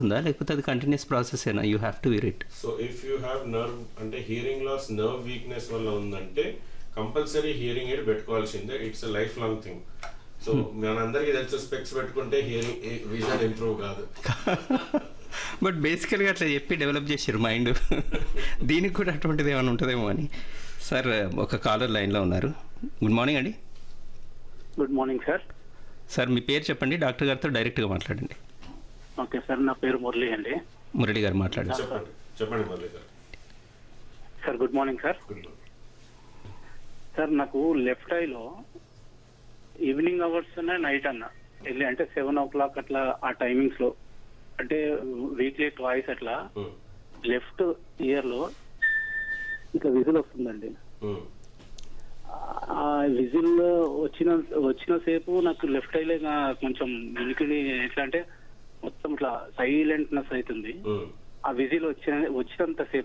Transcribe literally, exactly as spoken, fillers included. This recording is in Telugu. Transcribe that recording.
ఉందా లేకపోతే అది కంటిన్యూస్ ప్రాసెస్ ఏనా you have to Veer it? So if you have nerve అంటే హియరింగ్ లాస్ నర్వ్ వీక్నెస్ వల్ల ఉందంటే compulsory hearing aid పెట్టుకోవాల్సిందే. It's life long thing. So మనందరికీ తెలుసు స్పెక్స్ పెట్టుకుంటే హియరింగ్ విజన్ ఇంప్రూవ్ కాదు. బట్ బేసికల్గా అట్లా చెప్పి డెవలప్ చేసారు మైండ్. దీనికి కూడా అటువంటిది ఏమైనా ఉంటుందేమో అని. సార్ ఒక కాలర్ లైన్లో ఉన్నారు. గుడ్ మార్నింగ్ అండి. Good morning sir. సార్ మీ పేరు చెప్పండి, డాక్టర్ గారితో డైరెక్ట్గా మాట్లాడండి. ఓకే సార్, నా పేరు మురళి అండి. మురళి గారు మాట్లాడండి. చెప్పండి చెప్పండి మురళి గారు. Sir good morning sir. Good morning sir నాకు లెఫ్ట్ ఐలో ఈవినింగ్ అవర్స్ నైట్ అన్న వెళ్ళి అంటే సెవెన్ ఓ క్లాక్ అట్లా ఆ టైమింగ్స్ లో అంటే వీక్లీ ట్వైస్ అట్లా లెఫ్ట్ ఇయర్ లో ఇట్లా విజిల్ వస్తుందండి. ఆ విజిల్ వచ్చిన వచ్చిన సేపు నాకు లెఫ్ట్ ఐలో కొంచెం వినికిడి ఎట్లా అంటే మొత్తం ఇట్లా సైలెంట్నెస్ అవుతుంది. ఆ విజిల్ వచ్చిన వచ్చినంత సేపు